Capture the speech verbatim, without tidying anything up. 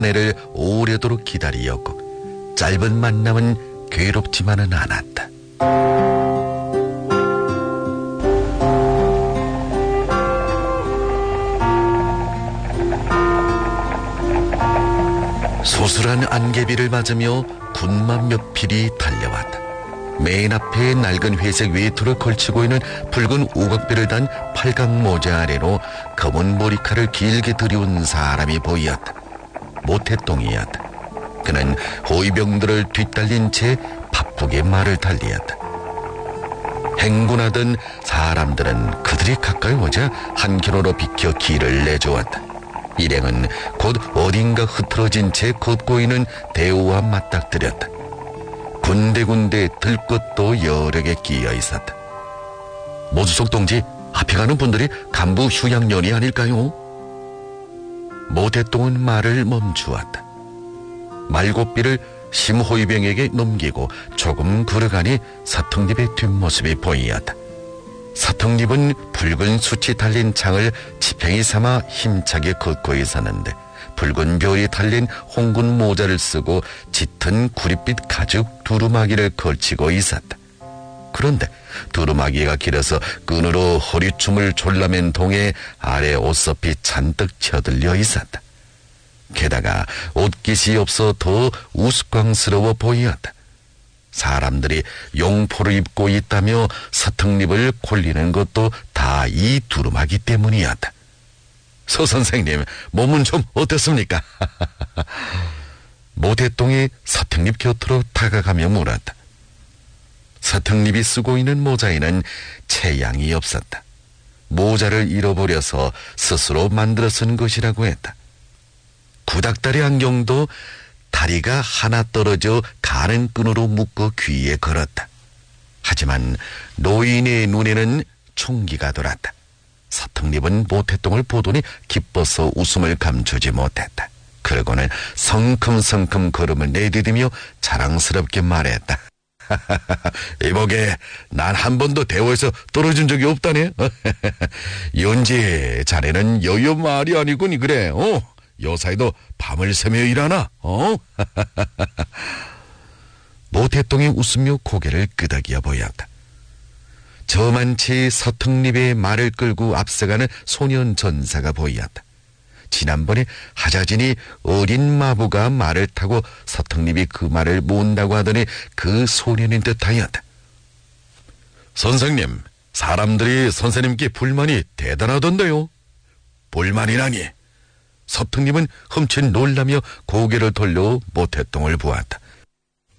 내를 오래도록 기다리었고 짧은 만남은 괴롭지만은 않았다. 소슬한 안개비를 맞으며 군만 몇 필이 달려왔다. 맨 앞에 낡은 회색 외투를 걸치고 있는 붉은 우각비를 단 팔각 모자 아래로 검은 머리칼을 길게 들이운 사람이 보였다. 모태똥이었다. 그는 호위병들을 뒤딸린 채 바쁘게 말을 달리었다. 행군하던 사람들은 그들이 가까이 오자 한 켠으로 비켜 길을 내주었다. 일행은 곧 어딘가 흐트러진 채 걷고 있는 대우와 맞닥뜨렸다. 군데군데 들것도 여러 개 끼어 있었다. 모주석 동지, 앞에 가는 분들이 간부 휴양년이 아닐까요? 모태똥은 말을 멈추었다. 말고삐를 심호위병에게 넘기고 조금 걸어가니 서통립의 뒷모습이 보이었다. 서통립은 붉은 숯이 달린 창을 지팽이 삼아 힘차게 걷고 있었는데 붉은 별이 달린 홍군 모자를 쓰고 짙은 구릿빛 가죽 두루마기를 걸치고 있었다. 그런데 두루마기가 길어서 끈으로 허리춤을 졸라맨 동에 아래 옷섭이 잔뜩 쳐들려 있었다. 게다가 옷깃이 없어 더 우스꽝스러워 보였다. 사람들이 용포를 입고 있다며 서통립을 콜리는 것도 다 이 두루마기 때문이었다. 서 선생님, 몸은 좀 어떻습니까? 모태똥이 서통립 곁으로 다가가며 물었다. 서통립이 쓰고 있는 모자에는 체양이 없었다. 모자를 잃어버려서 스스로 만들어 쓴 것이라고 했다. 구닥다리 안경도 다리가 하나 떨어져 가는 끈으로 묶어 귀에 걸었다. 하지만 노인의 눈에는 총기가 돌았다. 서통립은 모태똥을 보더니 기뻐서 웃음을 감추지 못했다. 그러고는 성큼성큼 걸음을 내디디며 자랑스럽게 말했다. 이보게, 난 한 번도 대우에서 떨어진 적이 없다네. 연지, 자네는 여여 말이 아니구니 그래. 어? 요사이도 밤을 새며 일하나? 어? 모태똥이 웃으며 고개를 끄덕여 보였다. 저만치 서통립의 말을 끌고 앞서가는 소년 전사가 보였다. 지난번에 하자진이 어린 마부가 말을 타고 서통립이 그 말을 몬다고 하더니 그 소년인 듯하였다. 선생님, 사람들이 선생님께 불만이 대단하던데요. 불만이라니? 서통립은 흠칫 놀라며 고개를 돌려 모태똥을 보았다.